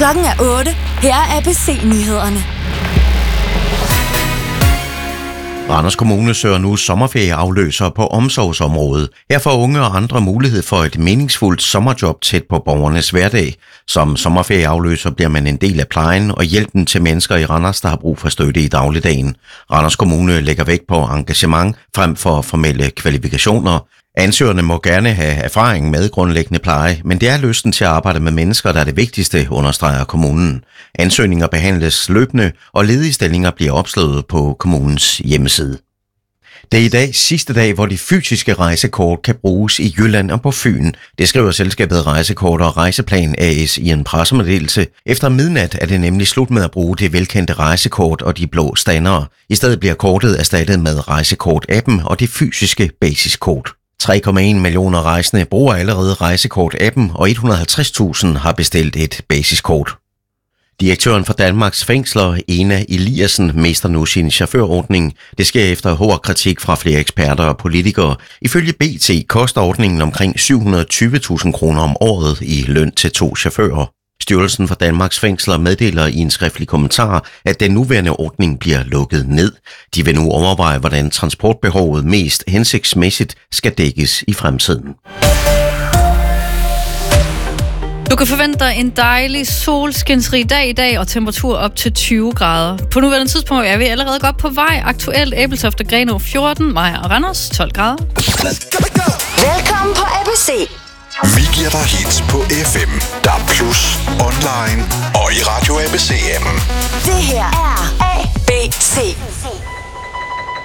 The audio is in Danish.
Klokken er 8. Her er ABC-nyhederne. Randers Kommune søger nu sommerferieafløser på omsorgsområdet. Her får unge og andre mulighed for et meningsfuldt sommerjob tæt på borgernes hverdag. Som sommerferieafløser bliver man en del af plejen og hjælpen til mennesker i Randers, der har brug for støtte i dagligdagen. Randers Kommune lægger vægt på engagement frem for formelle kvalifikationer. Ansøgerne må gerne have erfaring med grundlæggende pleje, men det er lysten til at arbejde med mennesker, der er det vigtigste, understreger kommunen. Ansøgninger behandles løbende, og ledige stillinger bliver opslået på kommunens hjemmeside. Det er i dag sidste dag, hvor de fysiske rejsekort kan bruges i Jylland og på Fyn. Det skriver selskabet Rejsekort og Rejseplan AS i en pressemeddelelse. Efter midnat er det nemlig slut med at bruge det velkendte rejsekort og de blå standere. I stedet bliver kortet erstattet med Rejsekort-appen og det fysiske basiskort. 3,1 millioner rejsende bruger allerede Rejsekort-appen, og 150.000 har bestilt et basiskort. Direktøren for Danmarks Fængsler, Ena Eliassen, mister nu sin chaufførordning. Det sker efter hård kritik fra flere eksperter og politikere. Ifølge BT koster ordningen omkring 720.000 kroner om året i løn til 2 chauffører. Styrelsen for Danmarks Fængsler meddeler i en skriftlig kommentar, at den nuværende ordning bliver lukket ned. De vil nu overveje, hvordan transportbehovet mest hensigtsmæssigt skal dækkes i fremtiden. Du kan forvente dig en dejlig solskinsrig dag i dag og temperatur op til 20 grader. På nuværende tidspunkt er vi allerede godt på vej. Aktuelt Ebeltoft og Grenaa 14, Maja og Randers 12 grader. Velkommen på ABC. Vi giver dig hits på FM, DAB+, online og i Radio ABC-appen. Det her er ABC.